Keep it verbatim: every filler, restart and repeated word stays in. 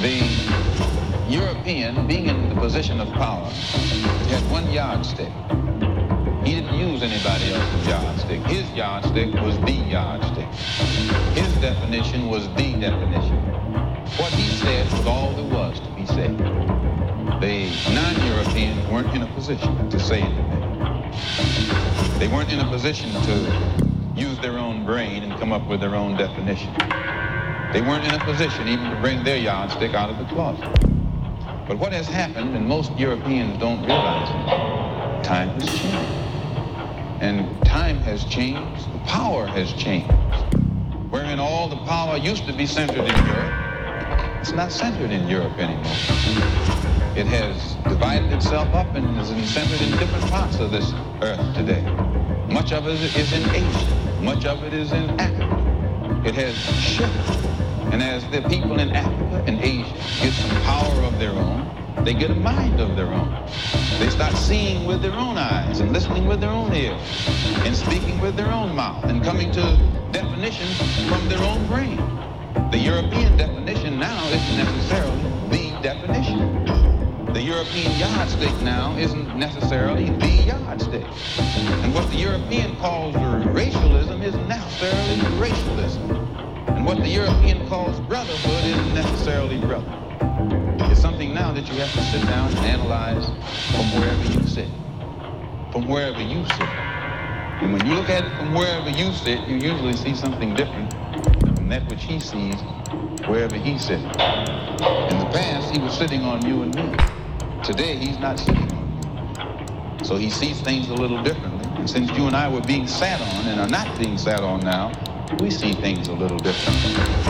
The European, being in the position of power, had one yardstick. He didn't use anybody else's yardstick. His yardstick was the yardstick. His definition was the definition. What he said was all there was to be said. The non-Europeans weren't in a position to say anything. They weren't in a position to use their own brain and come up with their own definition. They weren't in a position even to bring their yardstick out of the closet. But what has happened, and most Europeans don't realize it, time has changed. And time has changed, the power has changed. Wherein all the power used to be centered in Europe, it's not centered in Europe anymore. It has divided itself up and is centered in different parts of this earth today. Much of it is in Asia, much of it is in Africa. It has shifted. And as the people in Africa and Asia get some power of their own, they get a mind of their own. They start seeing with their own eyes and listening with their own ears and speaking with their own mouth and coming to definitions from their own brain. The European definition now isn't necessarily the definition. The European yardstick now isn't necessarily the yardstick. And what the European calls racialism isn't necessarily racialism. And what the European calls brotherhood isn't necessarily brotherhood. It's something now that you have to sit down and analyze from wherever you sit. From wherever you sit. And when you look at it from wherever you sit, you usually see something different from that which he sees wherever he sits. In the past, he was sitting on you and me. Today, he's not sitting on you. So he sees things a little differently. And since you and I were being sat on and are not being sat on now, we see things a little differently.